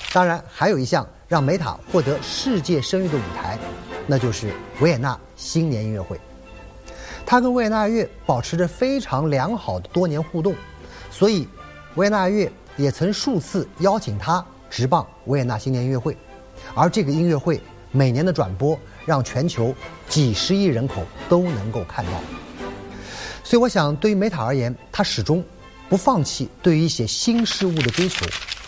当然，还有一项让梅塔获得世界声誉的舞台，那就是维也纳新年音乐会。他跟维也纳乐保持着非常良好的多年互动，所以维也纳乐也曾数次邀请他执棒维也纳新年音乐会。而这个音乐会每年的转播，让全球几十亿人口都能够看到。所以我想，对于梅塔而言，他始终不放弃对于一些新事物的追求，